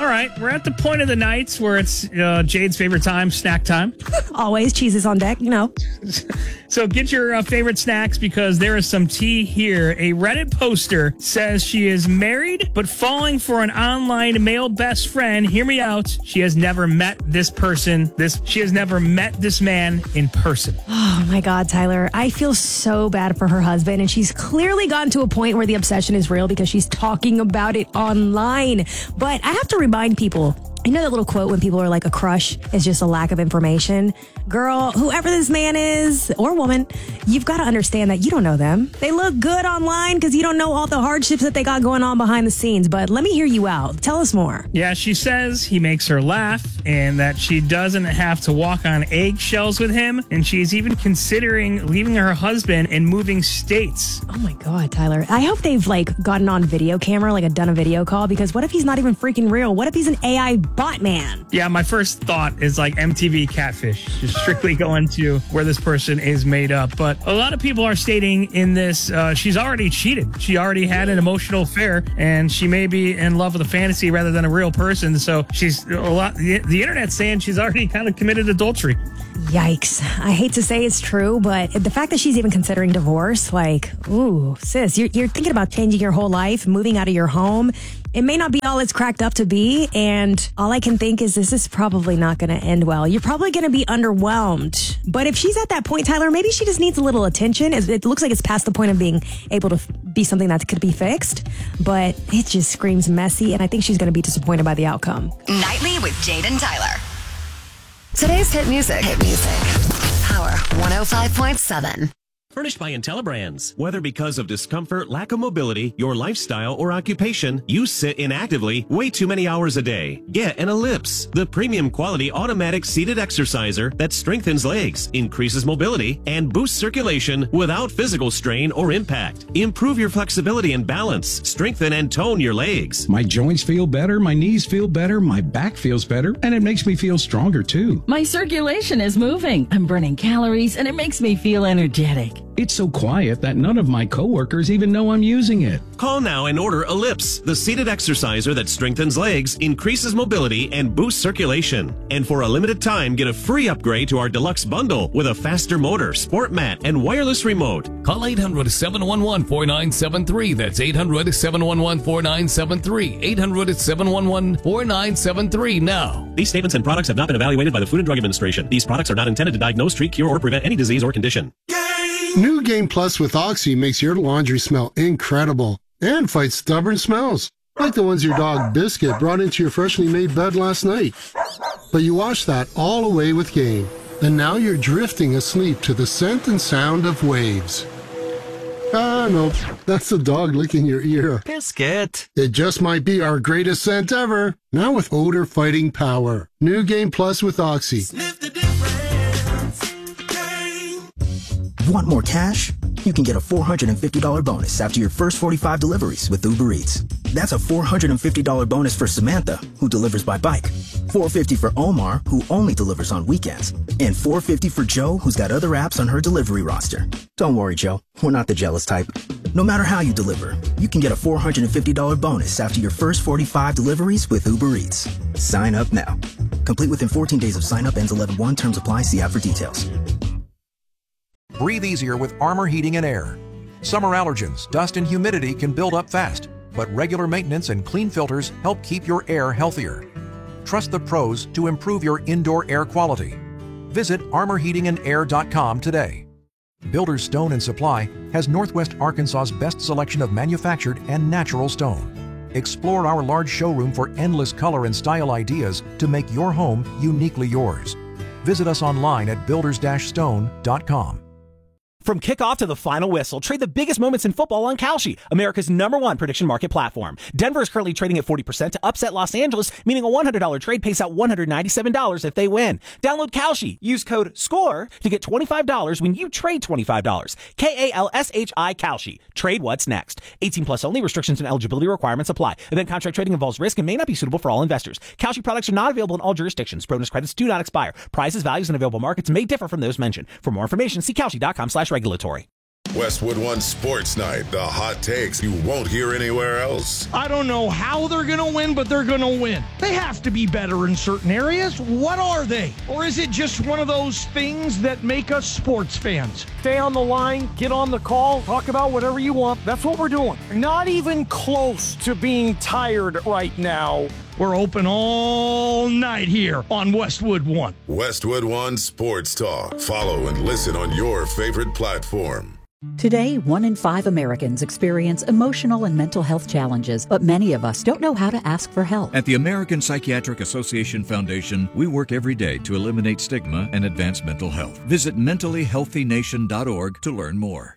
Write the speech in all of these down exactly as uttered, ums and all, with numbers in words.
All right, we're at the point of the night where it's uh, Jade's favorite time, snack time. Always cheeses on deck, you know. So get your uh, favorite snacks because there is some tea here. A Reddit poster says she is married but falling for an online male best friend. Hear me out. She has never met this person. This she has never met this man in person. Oh my God, Tyler. I feel so bad for her husband, and she's clearly gotten to a point where the obsession is real because she's talking about it online. But I have to remind people, you know that little quote when people are like, a crush is just a lack of information? Girl, whoever this man is or woman, you've got to understand that you don't know them. They look good online because you don't know all the hardships that they got going on behind the scenes. But let me hear you out. Tell us more. Yeah, she says he makes her laugh and that she doesn't have to walk on eggshells with him. And she's even considering leaving her husband and moving states. Oh my God, Tyler. I hope they've like gotten on video camera, like a done a video call, because what if he's not even freaking real? What if he's an A I bot man? Yeah, my first thought is like M T V catfish, just strictly going to where this person is made up. But a lot of people are stating in this, uh, she's already cheated. She already had an emotional affair, and she may be in love with a fantasy rather than a real person. So she's a lot. The, the internet's saying she's already kind of committed adultery. Yikes. I hate to say it's true, but the fact that she's even considering divorce, like, ooh, sis, you're, you're thinking about changing your whole life, moving out of your home. It may not be all it's cracked up to be, and all I can think is this is probably not going to end well. You're probably going to be underwhelmed. But if she's at that point, Tyler, maybe she just needs a little attention. It, it looks like it's past the point of being able to be something that could be fixed, but it just screams messy, and I think she's going to be disappointed by the outcome. Nightly with Jade and Tyler. Today's hit music. Hit music. Power one oh five point seven. Furnished by IntelliBrands. Whether because of discomfort, lack of mobility, your lifestyle, or occupation, you sit inactively way too many hours a day. Get an Ellipse, the premium quality automatic seated exerciser that strengthens legs, increases mobility, and boosts circulation without physical strain or impact. Improve your flexibility and balance. Strengthen and tone your legs. My joints feel better, my knees feel better, my back feels better, and it makes me feel stronger too. My circulation is moving. I'm burning calories, and it makes me feel energetic. It's so quiet that none of my coworkers even know I'm using it. Call now and order Ellipse, the seated exerciser that strengthens legs, increases mobility, and boosts circulation. And for a limited time, get a free upgrade to our deluxe bundle with a faster motor, sport mat, and wireless remote. Call eight hundred, seven one one, four nine seven three. That's eight hundred, seven one one, four nine seven three. eight hundred, seven one one, four nine seven three now. These statements and products have not been evaluated by the Food and Drug Administration. These products are not intended to diagnose, treat, cure, or prevent any disease or condition. New Game Plus with Oxy makes your laundry smell incredible and fights stubborn smells, like the ones your dog Biscuit brought into your freshly made bed last night. But you washed that all away with Game, and now you're drifting asleep to the scent and sound of waves. Ah, no, that's the dog licking your ear. Biscuit. It just might be our greatest scent ever, now with odor-fighting power. New Game Plus with Oxy. Sniff the difference. Want more cash? You can get a four hundred fifty dollars bonus after your first forty-five deliveries with Uber Eats. That's a four hundred fifty dollars bonus for Samantha, who delivers by bike, four hundred fifty dollars for Omar, who only delivers on weekends, and four hundred fifty dollars for Joe, who's got other apps on her delivery roster. Don't worry, Joe. We're not the jealous type. No matter how you deliver, you can get a four hundred fifty dollars bonus after your first forty-five deliveries with Uber Eats. Sign up now. Complete within fourteen days of sign up. Ends eleven one. Terms apply. See app for details. Breathe easier with Armor Heating and Air. Summer allergens, dust, and humidity can build up fast, but regular maintenance and clean filters help keep your air healthier. Trust the pros to improve your indoor air quality. Visit armor heating and air dot com today. Builders Stone and Supply has Northwest Arkansas's best selection of manufactured and natural stone. Explore our large showroom for endless color and style ideas to make your home uniquely yours. Visit us online at builders stone dot com. From kickoff to the final whistle, trade the biggest moments in football on Kalshi, America's number one prediction market platform. Denver is currently trading at forty percent to upset Los Angeles, meaning a one hundred dollars trade pays out one hundred ninety-seven dollars if they win. Download Kalshi. Use code SCORE to get twenty-five dollars when you trade twenty-five dollars. K A L S H I Kalshi. Trade what's next. eighteen plus only. Restrictions and eligibility requirements apply. Event contract trading involves risk and may not be suitable for all investors. Kalshi products are not available in all jurisdictions. Bonus credits do not expire. Prices, values, and available markets may differ from those mentioned. For more information, see Kalshi dot com slash regulatory. Westwood One Sports Night, the hot takes you won't hear anywhere else. I don't know how they're going to win, but they're going to win. They have to be better in certain areas. What are they? Or is it just one of those things that make us sports fans? Stay on the line, get on the call, talk about whatever you want. That's what we're doing. Not even close to being tired right now. We're open all night here on Westwood One. Westwood One Sports Talk. Follow and listen on your favorite platform. Today, one in five Americans experience emotional and mental health challenges, but many of us don't know how to ask for help. At the American Psychiatric Association Foundation, we work every day to eliminate stigma and advance mental health. Visit mentally healthy nation dot org to learn more.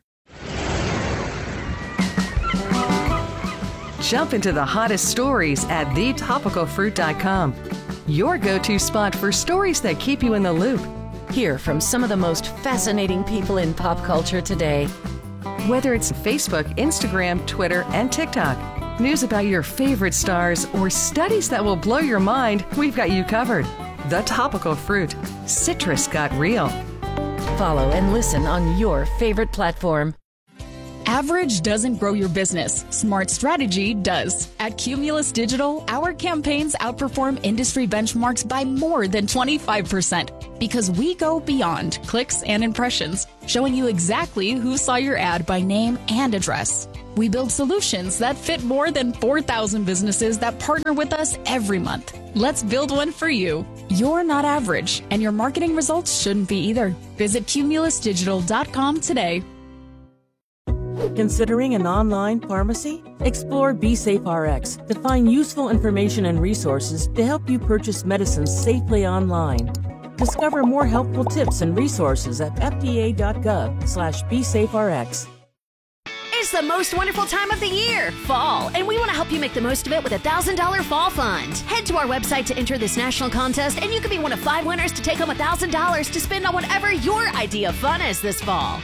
Jump into the hottest stories at the topical fruit dot com. Your go-to spot for stories that keep you in the loop. Hear from some of the most fascinating people in pop culture today. Whether it's Facebook, Instagram, Twitter, and TikTok, news about your favorite stars, or studies that will blow your mind, we've got you covered. The Topical Fruit. Citrus got real. Follow and listen on your favorite platform. Average doesn't grow your business. Smart strategy does. At Cumulus Digital, our campaigns outperform industry benchmarks by more than twenty-five percent because we go beyond clicks and impressions, showing you exactly who saw your ad by name and address. We build solutions that fit more than four thousand businesses that partner with us every month. Let's build one for you. You're not average, and your marketing results shouldn't be either. Visit cumulus digital dot com today. Considering an online pharmacy? Explore BeSafeRx to find useful information and resources to help you purchase medicines safely online. Discover more helpful tips and resources at F D A dot gov slash BeSafeRx. It's the most wonderful time of the year, fall, and we want to help you make the most of it with a one thousand dollars Fall Fund. Head to our website to enter this national contest, and you could be one of five winners to take home one thousand dollars to spend on whatever your idea of fun is this fall.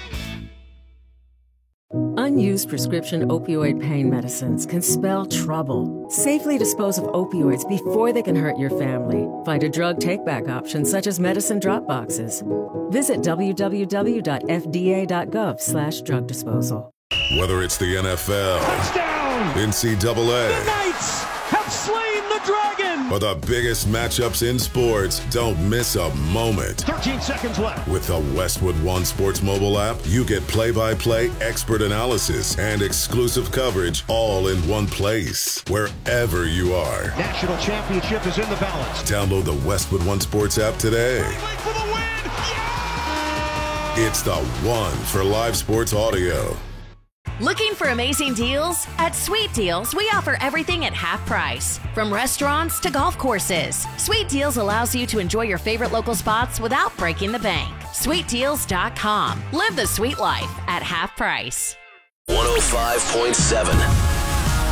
Unused prescription opioid pain medicines can spell trouble. Safely dispose of opioids before they can hurt your family. Find a drug take-back option such as medicine drop boxes. Visit w w w dot f d a dot gov slash drug disposal. Whether it's the N F L, touchdown, N C double A, the Knights have slain the dragon, or the biggest matchups in sports, don't miss a moment. thirteen seconds left. With the Westwood One Sports mobile app, you get play-by-play expert analysis and exclusive coverage all in one place, wherever you are. National championship is in the balance. Download the Westwood One Sports app today. For the win! Yeah! It's the one for live sports audio. Looking for amazing deals? At Sweet Deals, we offer everything at half price. From restaurants to golf courses, Sweet Deals allows you to enjoy your favorite local spots without breaking the bank. sweet deals dot com. Live the sweet life at half price. one oh five point seven